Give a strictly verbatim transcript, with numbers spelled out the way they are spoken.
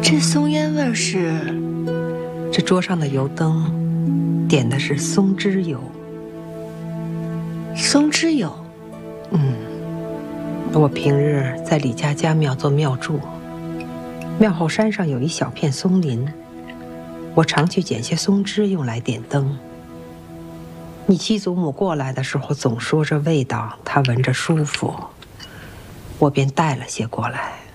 这松烟味儿是？ 这桌上的油灯点的是松脂油。 松脂油？ 嗯，我平日在李家家庙做庙祝，庙后山上有一小片松林，我常去捡些松枝用来点灯。你七祖母过来的时候总说这味道，她闻着舒服，我便带了些过来。